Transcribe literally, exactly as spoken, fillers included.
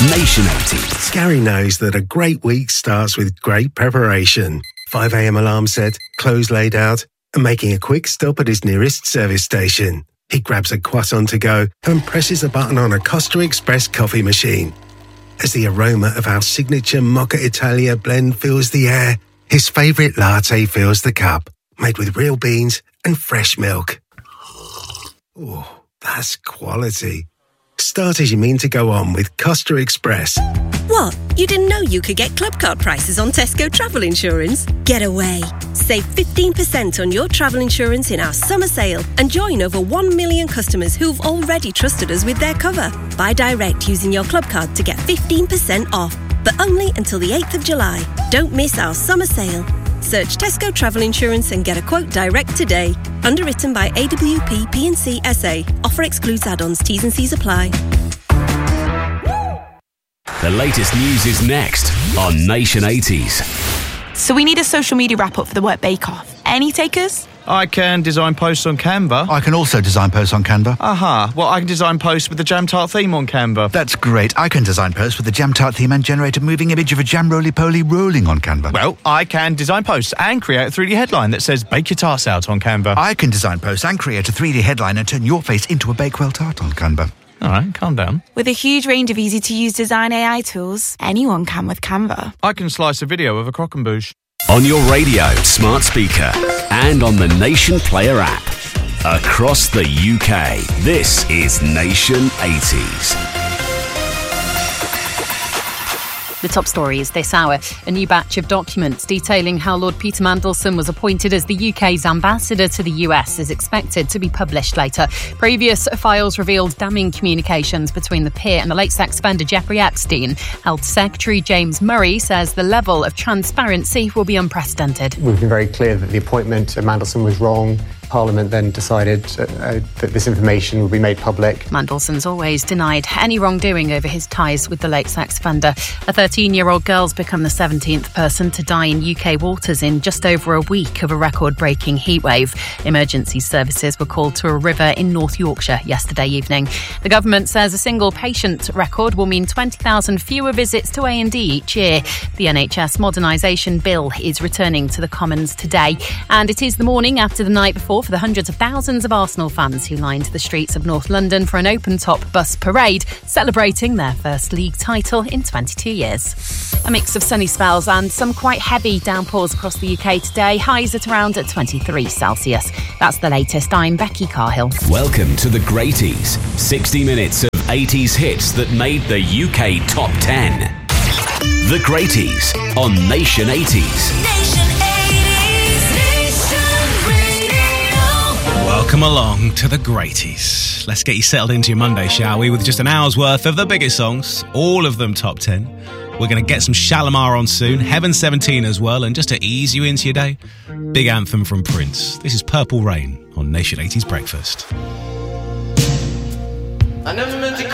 Nation eighties. Gary knows that a great week starts with great preparation. five a.m. alarm set, clothes laid out, and making a quick stop at his nearest service station. He grabs a croissant to go and presses a button on a Costa Express coffee machine. As the aroma of our signature Mocha Italia blend fills the air, his favourite latte fills the cup, made with real beans and fresh milk. Oh, that's quality. Start as you mean to go on with Costa Express. What? You didn't know you could get club card prices on Tesco travel insurance? Get away. Save fifteen percent on your travel insurance in our summer sale and join over one million customers who've already trusted us with their cover. Buy direct using your club card to get fifteen percent off, but only until the eighth of July. Don't miss our summer sale. Search Tesco Travel Insurance and get a quote direct today. Underwritten by A W P P and C S A. Offer excludes add-ons. T's and C's apply. The latest news is next on Nation eighties. So we need a social media wrap-up for the Work Bake-Off. Any takers? I can design posts on Canva. I can also design posts on Canva. Aha. Well, I can design posts with the Jam Tart theme on Canva. That's great. I can design posts with the Jam Tart theme and generate a moving image of a jam roly-poly rolling on Canva. Well, I can design posts and create a three D headline that says Bake Your Tarts Out on Canva. I can design posts and create a three D headline and turn your face into a Bakewell tart on Canva. All right, calm down. With a huge range of easy-to-use design A I tools, anyone can with Canva. I can slice a video of a croquembouche. On your radio, smart speaker, and on the Nation Player app. Across the U K, this is Nation eighties. The top stories this hour. A new batch of documents detailing how Lord Peter Mandelson was appointed as the U K's ambassador to the U S is expected to be published later. Previous files revealed damning communications between the peer and the late sex offender Jeffrey Epstein. Health Secretary James Murray says the level of transparency will be unprecedented. We've been very clear that the appointment of Mandelson was wrong. Parliament then decided uh, that this information would be made public. Mandelson's always denied any wrongdoing over his ties with the late sex offender. A thirteen-year-old girl's become the seventeenth person to die in U K waters in just over a week of a record-breaking heatwave. Emergency services were called to a river in North Yorkshire yesterday evening. The government says a single patient record will mean twenty thousand fewer visits to A and E each year. The N H S modernisation bill is returning to the Commons today. And it is the morning after the night before for the hundreds of thousands of Arsenal fans who lined the streets of North London for an open-top bus parade, celebrating their first league title in twenty-two years. A mix of sunny spells and some quite heavy downpours across the U K today, highs at around twenty-three Celsius. That's the latest. I'm Becky Carhill. Welcome to the Greaties, sixty minutes of eighties hits that made the U K top ten. The Greaties on Nation eighties. Nation eighties, Nation Radio. Welcome along to the Greaties. Let's get you settled into your Monday, shall we? With just an hour's worth of the biggest songs, all of them top ten. We're going to get some Shalimar on soon, Heaven seventeen as well, and just to ease you into your day, big anthem from Prince. This is Purple Rain on Nation eighties Breakfast. I never meant to